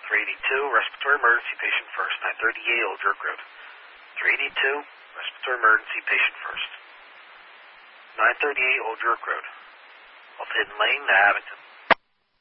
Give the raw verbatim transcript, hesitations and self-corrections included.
three eighty-two, respiratory emergency, patient first. nine thirty-eight, Old York Road. three eighty-two, respiratory emergency, patient first. nine thirty-eight, Old York Road. Off Hidden Lane to Abington.